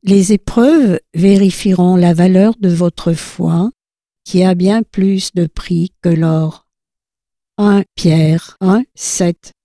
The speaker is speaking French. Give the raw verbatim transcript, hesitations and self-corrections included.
Les épreuves vérifieront la valeur de votre foi, qui a bien plus de prix que l'or. un Pierre un, sept.